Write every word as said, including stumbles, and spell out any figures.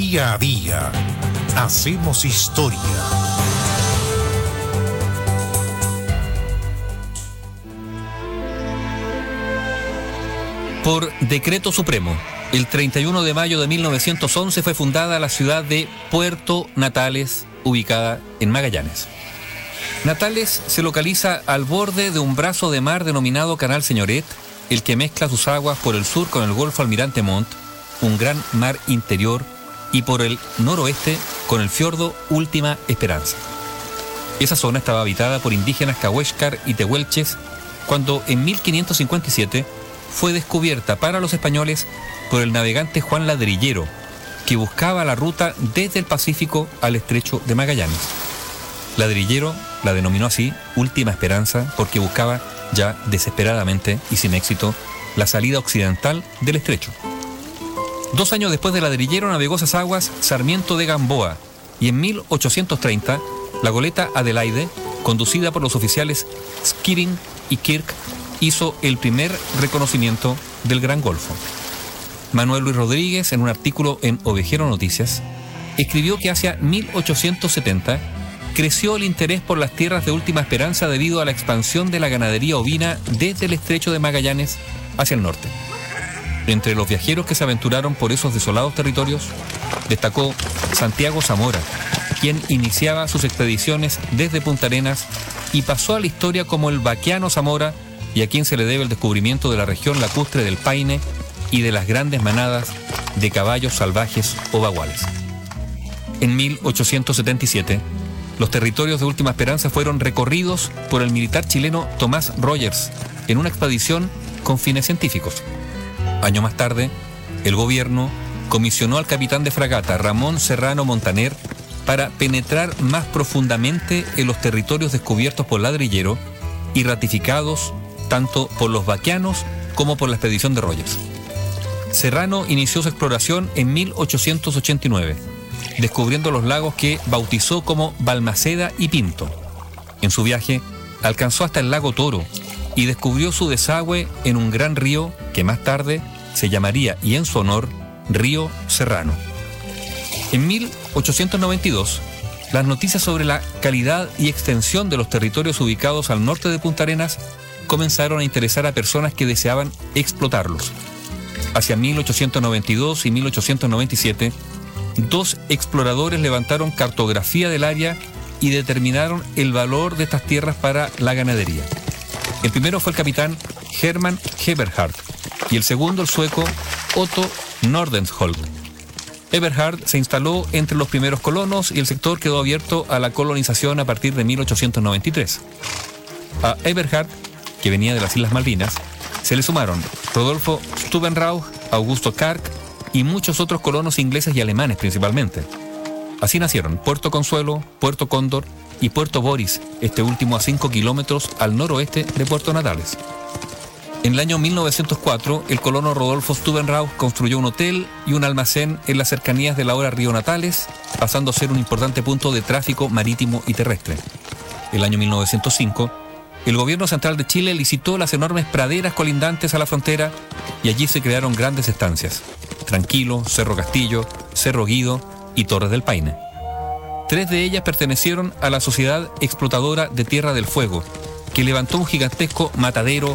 Día a día hacemos historia. Por decreto supremo, el treinta y uno de mayo de mil novecientos once fue fundada la ciudad de Puerto Natales, ubicada en Magallanes. Natales se localiza al borde de un brazo de mar denominado Canal Señoret, el que mezcla sus aguas por el sur con el Golfo Almirante Montt, un gran mar interior, y por el noroeste con el fiordo Última Esperanza. Esa zona estaba habitada por indígenas cahuéscar y tehuelches cuando en mil quinientos cincuenta y siete fue descubierta para los españoles por el navegante Juan Ladrillero, que buscaba la ruta desde el Pacífico al Estrecho de Magallanes. Ladrillero la denominó así Última Esperanza porque buscaba ya desesperadamente y sin éxito la salida occidental del estrecho. Dos años después de Ladrillero navegó esas aguas Sarmiento de Gamboa y en mil ochocientos treinta la goleta Adelaide, conducida por los oficiales Skirring y Kirk, hizo el primer reconocimiento del Gran Golfo. Manuel Luis Rodríguez, en un artículo en Ovejero Noticias, escribió que hacia mil ochocientos setenta creció el interés por las tierras de Última Esperanza debido a la expansión de la ganadería ovina desde el estrecho de Magallanes hacia el norte. Entre los viajeros que se aventuraron por esos desolados territorios, destacó Santiago Zamora, quien iniciaba sus expediciones desde Punta Arenas y pasó a la historia como el Vaquiano Zamora, y a quien se le debe el descubrimiento de la región lacustre del Paine y de las grandes manadas de caballos salvajes o baguales. En mil ochocientos setenta y siete, los territorios de Última Esperanza fueron recorridos por el militar chileno Tomás Rogers en una expedición con fines científicos. Año más tarde, el gobierno comisionó al capitán de fragata Ramón Serrano Montaner para penetrar más profundamente en los territorios descubiertos por Ladrillero y ratificados tanto por los vaquianos como por la expedición de Rogers. Serrano inició su exploración en mil ochocientos ochenta y nueve, descubriendo los lagos que bautizó como Balmaceda y Pinto. En su viaje, alcanzó hasta el lago Toro y descubrió su desagüe en un gran río que más tarde se llamaría, y en su honor, Río Serrano. En mil ochocientos noventa y dos, las noticias sobre la calidad y extensión de los territorios ubicados al norte de Punta Arenas comenzaron a interesar a personas que deseaban explotarlos. Hacia mil ochocientos noventa y dos y mil ochocientos noventa y siete, dos exploradores levantaron cartografía del área y determinaron el valor de estas tierras para la ganadería. El primero fue el capitán Hermann Eberhard y el segundo el sueco Otto Nordenskjöld. Eberhard se instaló entre los primeros colonos y el sector quedó abierto a la colonización a partir de mil ochocientos noventa y tres. A Eberhard, que venía de las Islas Malvinas, se le sumaron Rodolfo Stubenrauch, Augusto Kark y muchos otros colonos ingleses y alemanes principalmente. Así nacieron Puerto Consuelo, Puerto Cóndor y Puerto Boris, este último a cinco kilómetros al noroeste de Puerto Natales. En el año mil novecientos cuatro, el colono Rodolfo Stubenrauch construyó un hotel y un almacén en las cercanías del ahora Río Natales, pasando a ser un importante punto de tráfico marítimo y terrestre. El año mil novecientos cinco, el gobierno central de Chile licitó las enormes praderas colindantes a la frontera y allí se crearon grandes estancias: Tranquilo, Cerro Castillo, Cerro Guido y Torres del Paine. Tres de ellas pertenecieron a la Sociedad Explotadora de Tierra del Fuego, que levantó un gigantesco matadero